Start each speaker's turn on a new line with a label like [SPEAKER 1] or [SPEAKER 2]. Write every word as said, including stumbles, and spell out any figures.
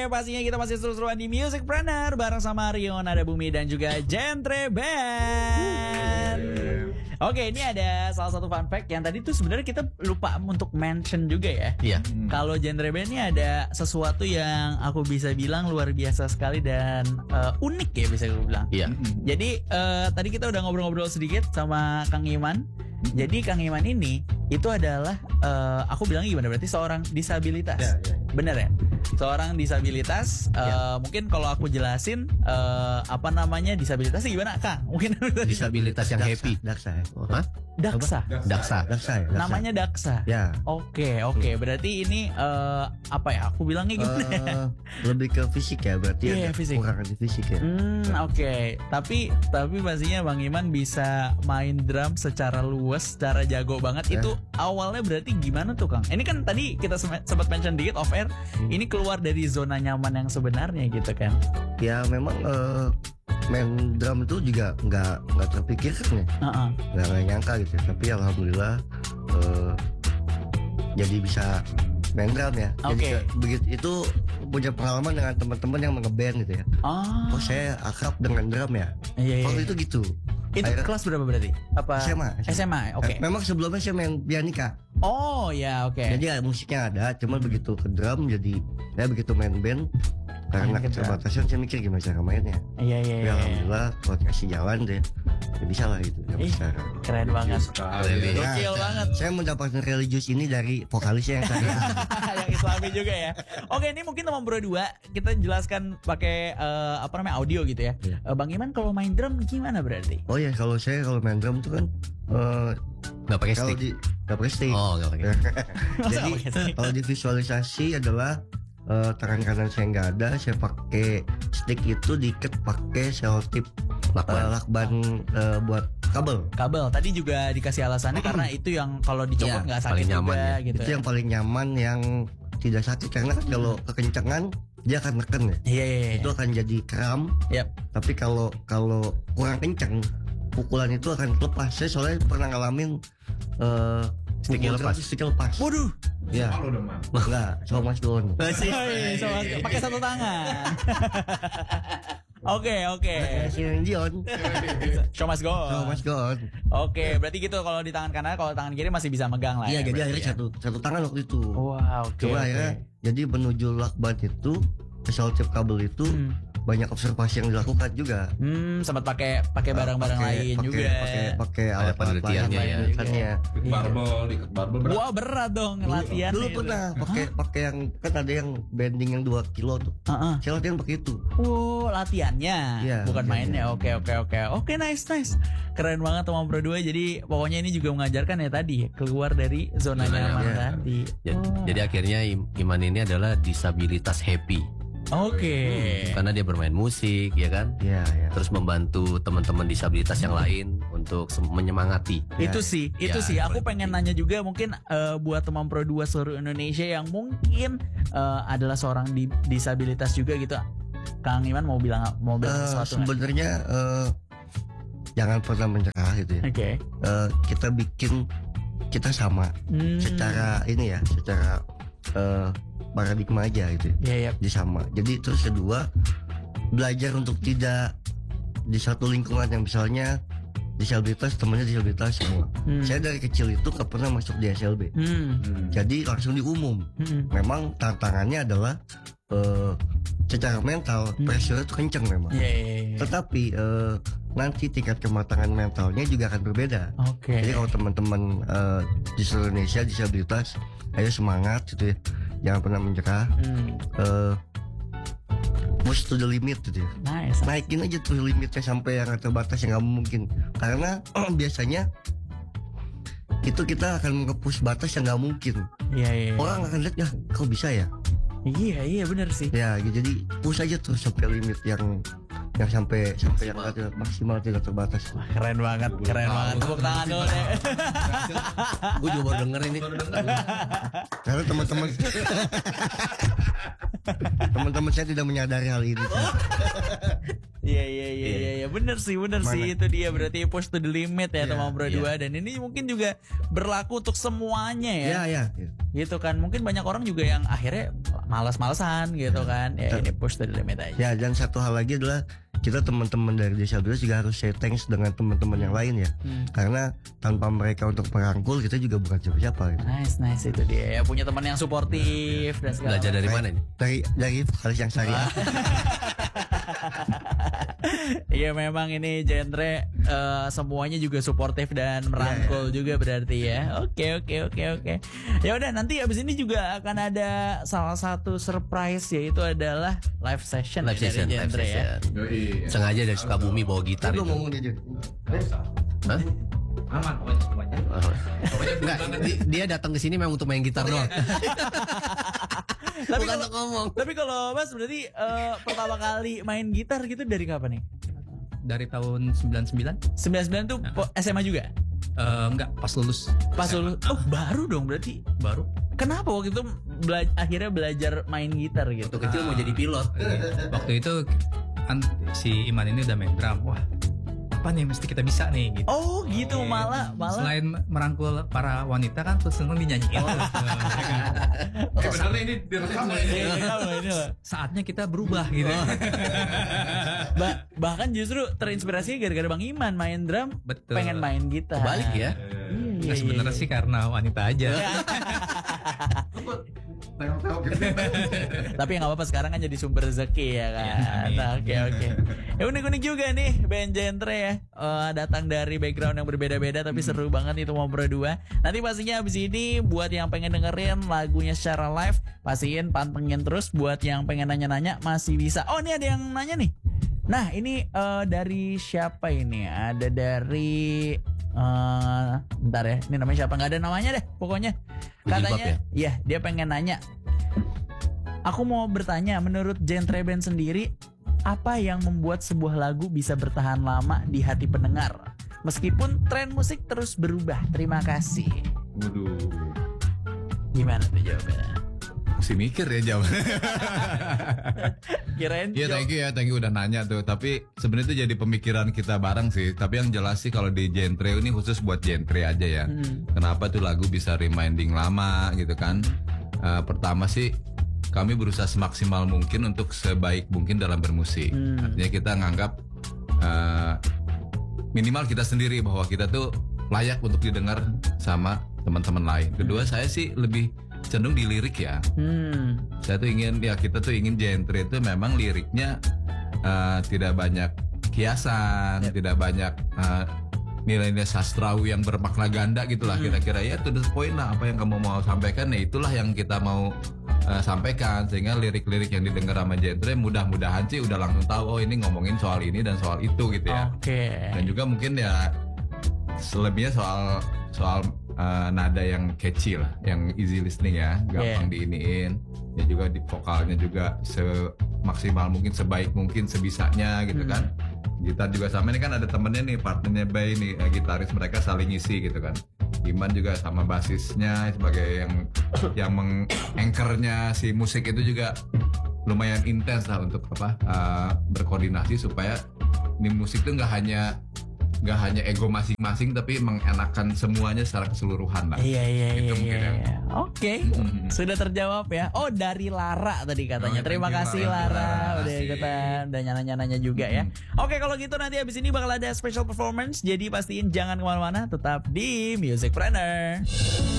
[SPEAKER 1] Oke, pastinya kita masih seru-seruan di Musicpreneur bareng sama Rion, ada Bumi dan juga Genre Band. Oke, ini ada salah satu fun fact yang tadi tuh sebenarnya kita lupa untuk mention juga ya.
[SPEAKER 2] Iya.
[SPEAKER 1] Hmm. Kalau Genre Band ini ada sesuatu yang aku bisa bilang luar biasa sekali dan uh, unik ya bisa gue bilang.
[SPEAKER 2] Iya.
[SPEAKER 1] Jadi uh, tadi kita udah ngobrol-ngobrol sedikit sama Kang Iman. Jadi Kang Iman ini itu adalah uh, aku bilangnya gimana berarti seorang disabilitas.
[SPEAKER 3] Ya, ya, ya.
[SPEAKER 1] Bener ya? Seorang disabilitas uh,
[SPEAKER 2] Ya.
[SPEAKER 1] Mungkin kalau aku jelasin uh, apa namanya disabilitas gimana Kang? Mungkin
[SPEAKER 2] Disabilitas yang
[SPEAKER 3] Daksa,
[SPEAKER 2] happy.
[SPEAKER 3] Daksa ya.
[SPEAKER 2] Oh, hah?
[SPEAKER 1] Daksa.
[SPEAKER 2] Daksa.
[SPEAKER 3] Daksa ya. Daksa.
[SPEAKER 1] Namanya Daksa.
[SPEAKER 3] Ya.
[SPEAKER 1] Oke, oke. Berarti ini uh, apa ya? Aku bilangnya gimana ya?
[SPEAKER 3] Eh, lebih ke fisik ya berarti
[SPEAKER 1] Iya,
[SPEAKER 3] ada
[SPEAKER 1] fisik.
[SPEAKER 3] kekurangan di fisik ya.
[SPEAKER 1] Hmm, oke. Tapi tapi pastinya Bang Iman bisa main drum secara luas, secara jago banget.
[SPEAKER 3] Ya.
[SPEAKER 1] Itu awalnya berarti gimana tuh Kang? Ini kan tadi kita sem- sempat mention dikit off air. Ini keluar dari zona nyaman yang sebenarnya gitu kan?
[SPEAKER 3] Ya memang eh, main drum itu juga nggak nggak terpikirkan ya,
[SPEAKER 1] Uh-uh.
[SPEAKER 3] nggak nggak nyangka gitu. Tapi alhamdulillah eh, jadi bisa main drum ya. Jadi
[SPEAKER 1] Oke.
[SPEAKER 3] ke- begitu itu punya pengalaman dengan teman-teman yang ngeband gitu ya.
[SPEAKER 1] Oh,
[SPEAKER 3] Oh saya akrab dengan drum ya.
[SPEAKER 1] iya, iya.
[SPEAKER 3] Waktu itu gitu.
[SPEAKER 1] Itu
[SPEAKER 3] Akhirnya-
[SPEAKER 1] kelas berapa berarti? Apa?
[SPEAKER 3] S M A.
[SPEAKER 1] S M A, oke.
[SPEAKER 3] Eh, Memang sebelumnya saya main pianika.
[SPEAKER 1] Oh ya, oke.
[SPEAKER 3] Jadi ya, musiknya ada, cuma begitu ke drum jadi ya begitu main band karena
[SPEAKER 1] Main ke drum.
[SPEAKER 3] keterbatasan saya mikir gimana cara mainnya.
[SPEAKER 1] Iya, iya,
[SPEAKER 3] Ya
[SPEAKER 1] iya.
[SPEAKER 3] alhamdulillah kalau dikasih jalan deh ya bisa lah gitu. Ya,
[SPEAKER 1] Ih,
[SPEAKER 3] bisa.
[SPEAKER 1] keren banget.
[SPEAKER 2] Lebih.
[SPEAKER 1] Gokil
[SPEAKER 3] saya-
[SPEAKER 1] banget.
[SPEAKER 3] Saya mendapatkan religius ini dari vokalisnya yang tadi.
[SPEAKER 1] Yang Islami juga ya. Oke, ini mungkin teman bro dua kita jelaskan pakai eh, apa namanya audio gitu ya.
[SPEAKER 3] Iya.
[SPEAKER 1] Eh, Bang Iman kalau main drum gimana berarti?
[SPEAKER 3] Oh ya kalau saya kalau main drum tuh kan eh,
[SPEAKER 2] Nggak pakai
[SPEAKER 3] kalau
[SPEAKER 2] stick.
[SPEAKER 3] di nggak pakai stick.
[SPEAKER 2] Oh, nggak pakai.
[SPEAKER 1] Masa
[SPEAKER 3] Jadi
[SPEAKER 1] nggak pakai stick?
[SPEAKER 3] kalau di visualisasi adalah eh, tangan kanan saya nggak ada, saya pakai stick itu diikat pakai selotip
[SPEAKER 2] Lakban.
[SPEAKER 3] eh, lakban eh, buat kabel.
[SPEAKER 1] Kabel tadi juga dikasih alasannya karena itu yang kalau dicopot
[SPEAKER 2] Iya,
[SPEAKER 1] nggak sakit
[SPEAKER 2] paling nyaman
[SPEAKER 1] juga
[SPEAKER 2] ya.
[SPEAKER 1] gitu.
[SPEAKER 3] Itu yang paling nyaman yang tidak sakit karena kan kalau kekencangan dia akan neken ya.
[SPEAKER 1] Iya, iya, iya.
[SPEAKER 3] Itu akan jadi kram.
[SPEAKER 1] Yap.
[SPEAKER 3] Tapi kalau kalau kurang kencang pukulan itu akan lepas. Saya soalnya pernah ngalamin eh
[SPEAKER 2] Sticknya
[SPEAKER 3] pukul
[SPEAKER 2] lepas.
[SPEAKER 3] drum, sticknya lepas.
[SPEAKER 1] Waduh.
[SPEAKER 3] Ya. Enggak, cuma Mas Don.
[SPEAKER 1] Oh, iya, sama- pakai satu tangan. Oke, oke.
[SPEAKER 3] Si Dion.
[SPEAKER 1] Show must go.
[SPEAKER 3] Sama Mas Don.
[SPEAKER 1] Oke, berarti gitu kalau di tangan kanan, kalau tangan kiri masih bisa megang lah.
[SPEAKER 3] Iya,
[SPEAKER 1] ya,
[SPEAKER 3] jadi
[SPEAKER 1] berarti
[SPEAKER 3] akhirnya
[SPEAKER 1] ya.
[SPEAKER 3] satu satu tangan waktu itu.
[SPEAKER 1] Wah, oke.
[SPEAKER 3] Coba
[SPEAKER 1] oke.
[SPEAKER 3] akhirnya jadi menuju lakban itu ke selotip kabel itu
[SPEAKER 1] Hmm.
[SPEAKER 3] banyak observasi yang dilakukan juga.
[SPEAKER 1] Hmm, sempat pakai pakai barang-barang
[SPEAKER 3] Pakai-
[SPEAKER 1] lain
[SPEAKER 3] pakai-
[SPEAKER 1] juga.
[SPEAKER 3] Pakai pakai
[SPEAKER 2] Ada
[SPEAKER 3] alat
[SPEAKER 2] penelitiannya ya.
[SPEAKER 3] penelitiannya.
[SPEAKER 4] Barbel, diikat barbel berat.
[SPEAKER 1] Wah, berat dong latihan.
[SPEAKER 3] Dulu pernah pakai pakai yang kan ada yang bending yang dua kilo tuh.
[SPEAKER 1] Heeh.
[SPEAKER 3] Saya latihan pakai itu.
[SPEAKER 1] Oh, latihannya,
[SPEAKER 3] Iya,
[SPEAKER 1] bukan
[SPEAKER 3] latihannya.
[SPEAKER 1] mainnya. Oke, oke, oke. Oke, nice, nice. Keren banget teman Pro dua. Jadi pokoknya ini juga mengajarkan ya tadi keluar dari zona
[SPEAKER 2] Zona
[SPEAKER 1] nyaman
[SPEAKER 3] nyaman.
[SPEAKER 1] tadi.
[SPEAKER 2] Jadi,
[SPEAKER 1] Oh.
[SPEAKER 2] jadi akhirnya Im- Iman ini adalah disabilitas happy.
[SPEAKER 1] Oke.
[SPEAKER 2] Karena dia bermain musik, ya kan?
[SPEAKER 3] Iya, iya.
[SPEAKER 2] Terus membantu teman-teman disabilitas yang lain untuk sem- menyemangati.
[SPEAKER 1] Itu sih, itu
[SPEAKER 2] Ya,
[SPEAKER 1] sih. Aku
[SPEAKER 2] paling
[SPEAKER 1] pengen
[SPEAKER 2] penting.
[SPEAKER 1] nanya juga mungkin eh, buat teman Pro dua seluruh Indonesia yang mungkin eh, adalah seorang di- disabilitas juga gitu. Kang Iman mau bilang mau bilang
[SPEAKER 3] Eh,
[SPEAKER 1] sesuatu nggak?
[SPEAKER 3] sebenarnya eh, jangan pernah menyerah gitu ya.
[SPEAKER 1] Oke.
[SPEAKER 3] Eh, kita bikin kita sama
[SPEAKER 1] Hmm.
[SPEAKER 3] secara ini ya, secara eh, paradigma aja gitu. Ya.
[SPEAKER 1] Iya, iya.
[SPEAKER 3] Dia sama. Jadi terus kedua belajar untuk tidak di satu lingkungan yang misalnya disabilitas temannya disabilitas semua.
[SPEAKER 1] Hmm.
[SPEAKER 3] Saya dari kecil itu gak pernah masuk di S L B.
[SPEAKER 1] Hmm.
[SPEAKER 3] Jadi langsung diumum.
[SPEAKER 1] Hmm.
[SPEAKER 3] Memang tantangannya adalah eh, secara mental
[SPEAKER 1] Hmm.
[SPEAKER 3] pressure itu kenceng memang.
[SPEAKER 1] Iya, iya, iya.
[SPEAKER 3] Tetapi eh, nanti tingkat kematangan mentalnya juga akan berbeda.
[SPEAKER 1] Oke.
[SPEAKER 3] Jadi kalau teman-teman eh, di seluruh Indonesia disabilitas, ayo semangat gitu ya, jangan pernah menyerah.
[SPEAKER 1] Hmm.
[SPEAKER 3] Eh, push to the limit gitu ya.
[SPEAKER 1] Nice.
[SPEAKER 3] Naikin aja tuh limitnya sampai yang terbatas yang nggak mungkin. Karena biasanya itu kita akan nge-push batas yang nggak mungkin.
[SPEAKER 1] Iya, iya. iya.
[SPEAKER 3] Orang akan lihat ya, kok bisa ya?
[SPEAKER 1] Iya, iya benar sih.
[SPEAKER 3] Ya, gitu. Jadi push aja tuh sampai limit yang yang sampai sampai yang nggak- maksimal tidak terbatas.
[SPEAKER 1] Wah, keren banget, keren banget. Tepuk tangan dulu deh.
[SPEAKER 2] Gue juga baru denger ini.
[SPEAKER 3] Karena teman-teman teman-teman saya tidak menyadari hal ini.
[SPEAKER 1] Iya, iya, iya, iya, iya. Bener sih, bener
[SPEAKER 3] Mana?
[SPEAKER 1] sih. Itu dia berarti push to the limit ya,
[SPEAKER 3] Iya,
[SPEAKER 1] teman Bro
[SPEAKER 2] iya.
[SPEAKER 1] dua. Dan ini mungkin juga berlaku untuk semuanya ya.
[SPEAKER 3] Ya, ya. ya.
[SPEAKER 1] Gitu kan. Mungkin banyak orang juga yang akhirnya malas-malesan gitu kan. Ya ini push the limit aja.
[SPEAKER 3] Ya, dan satu hal lagi adalah kita teman-teman dari disabilitas juga harus say thanks dengan teman-teman yang lain ya.
[SPEAKER 1] Hmm.
[SPEAKER 3] Karena tanpa mereka untuk merangkul kita juga bukan siapa-siapa gitu.
[SPEAKER 1] Nice, nice itu dia. Ya, punya teman yang suportif dan segala
[SPEAKER 2] Belajar dari
[SPEAKER 1] macam.
[SPEAKER 2] mana ini?
[SPEAKER 3] Dari dari vokalis yang syariah.
[SPEAKER 1] Iya memang ini genre eh, semuanya juga suportif dan merangkul juga berarti ya. Oke oke oke oke. Ya udah nanti abis ini juga akan ada salah satu surprise yaitu adalah live session
[SPEAKER 2] Live
[SPEAKER 1] ya
[SPEAKER 2] session,
[SPEAKER 1] dari
[SPEAKER 2] live
[SPEAKER 1] genre ya.
[SPEAKER 2] session.
[SPEAKER 4] Yoi.
[SPEAKER 2] Sengaja dari Sukabumi bawa gitar
[SPEAKER 3] Lu
[SPEAKER 2] itu.
[SPEAKER 3] ngomong dia.
[SPEAKER 4] Nggak usah.
[SPEAKER 2] Hah?
[SPEAKER 4] Aman pokoknya semuanya.
[SPEAKER 2] Enggak, di- dia datang ke sini memang untuk main gitar doang.
[SPEAKER 1] Tapi
[SPEAKER 2] Bukan
[SPEAKER 1] kalau,
[SPEAKER 2] untuk ngomong.
[SPEAKER 1] tapi kalau Mas berarti eh, pertama kali main gitar gitu dari kapan nih?
[SPEAKER 5] Dari tahun sembilan puluh sembilan.
[SPEAKER 1] sembilan puluh sembilan tuh po- S M A juga?
[SPEAKER 5] Eh, enggak, pas lulus.
[SPEAKER 1] Pas lulus. Oh baru dong berarti.
[SPEAKER 5] Baru.
[SPEAKER 1] Kenapa waktu itu bela- akhirnya belajar main gitar gitu?
[SPEAKER 2] Waktu kecil mau jadi pilot.
[SPEAKER 5] Waktu itu kan si Iman ini udah main drum. Wah, apa nih mesti kita bisa nih gitu.
[SPEAKER 1] Oh gitu malah malah.
[SPEAKER 5] Selain merangkul para wanita kan terus seneng dinyanyiin.
[SPEAKER 4] Eh bener nih ini direkam ya.
[SPEAKER 1] Iya, ini tahu ini loh.
[SPEAKER 5] Saatnya kita berubah gitu.
[SPEAKER 1] Ba- bahkan justru terinspirasi gara-gara Bang Iman main drum,
[SPEAKER 5] Betul.
[SPEAKER 1] pengen main gitar.
[SPEAKER 2] Balik ya.
[SPEAKER 1] Iya,
[SPEAKER 5] Nah,
[SPEAKER 1] iya,
[SPEAKER 5] sebenarnya
[SPEAKER 1] iya.
[SPEAKER 5] sih karena wanita aja.
[SPEAKER 4] Tengok-tengok gitu.
[SPEAKER 1] Tapi nggak apa-apa sekarang kan jadi sumber rezeki ya kan.
[SPEAKER 5] Iya, amin.
[SPEAKER 1] Nah, Oke oke. Ya unik-unik juga nih band genre ya. Eh, datang dari background yang berbeda-beda tapi seru banget itu mau berdua. Nanti pastinya abis ini buat yang pengen dengerin lagunya secara live, pastiin pantengin terus. Buat yang pengen nanya-nanya masih bisa. Oh ini ada yang nanya nih. Nah ini eh, dari siapa ini? Ada dari eh bentar ya. Ini namanya siapa? Nggak ada namanya deh. Pokoknya
[SPEAKER 2] Jilbab
[SPEAKER 1] katanya, ya dia pengen nanya. Aku mau bertanya, menurut genre band sendiri, apa yang membuat sebuah lagu bisa bertahan lama di hati pendengar? Meskipun tren musik terus berubah. Terima kasih.
[SPEAKER 4] Waduh.
[SPEAKER 1] Gimana tuh jawabannya?
[SPEAKER 4] Mesti mikir ya jawab.
[SPEAKER 1] Kirain
[SPEAKER 4] Iya
[SPEAKER 1] jawab-
[SPEAKER 4] thank you ya, thank you udah nanya tuh. Tapi sebenarnya itu jadi pemikiran kita bareng sih. Tapi yang jelas sih kalau di genre ini khusus buat genre aja ya.
[SPEAKER 1] Hmm.
[SPEAKER 4] Kenapa tuh lagu bisa reminding lama gitu kan? Eh, pertama sih kami berusaha semaksimal mungkin untuk sebaik mungkin dalam bermusik.
[SPEAKER 1] Hmm.
[SPEAKER 4] Artinya kita nganggap eh, minimal kita sendiri bahwa kita tuh layak untuk didengar sama teman-teman lain. Kedua saya sih lebih cenderung di lirik ya.
[SPEAKER 1] Hmm.
[SPEAKER 4] Saya tuh ingin ya kita tuh ingin genre itu memang liriknya eh, tidak banyak kiasan, tidak banyak eh, nilai-nilai sastrawi yang bermakna ganda gitulah kira-kira ya to the point lah apa yang kamu mau sampaikan ya itulah yang kita mau eh, sampaikan sehingga lirik-lirik yang didengar sama genre mudah-mudahan sih udah langsung tahu oh ini ngomongin soal ini dan soal itu gitu ya.
[SPEAKER 1] Oke.
[SPEAKER 4] Dan juga mungkin ya selebihnya soal soal uh, nada yang catchy lah, yang easy listening ya, gampang diiniin. Ya juga di vokalnya juga semaksimal mungkin, sebaik mungkin, sebisanya gitu
[SPEAKER 1] Hmm.
[SPEAKER 4] kan. Gitar juga sama, ini kan ada temennya nih, partnernya Bay nih, eh, gitaris mereka saling ngisi gitu kan. Iman juga sama basisnya sebagai yang yang meng-anchornya si musik itu juga lumayan intens lah untuk apa uh, berkoordinasi supaya ini musik tuh nggak hanya nggak hanya ego masing-masing tapi mengenakan semuanya secara keseluruhan lah.
[SPEAKER 1] Iya iya
[SPEAKER 4] Itu
[SPEAKER 1] iya.
[SPEAKER 4] mungkin
[SPEAKER 1] iya,
[SPEAKER 4] yang-
[SPEAKER 1] iya. Oke,
[SPEAKER 4] Hmm.
[SPEAKER 1] sudah terjawab ya. Oh dari Lara tadi katanya.
[SPEAKER 4] Oh,
[SPEAKER 1] Terima
[SPEAKER 4] thank you,
[SPEAKER 1] kasih
[SPEAKER 4] Lara.
[SPEAKER 1] Lara,
[SPEAKER 4] Terima
[SPEAKER 1] udah
[SPEAKER 4] kasih.
[SPEAKER 1] ikutan, udah nanya-nanya juga ya. Oke kalau gitu nanti abis ini bakal ada special performance. Jadi pastiin jangan kemana-mana, tetap di Music Planner.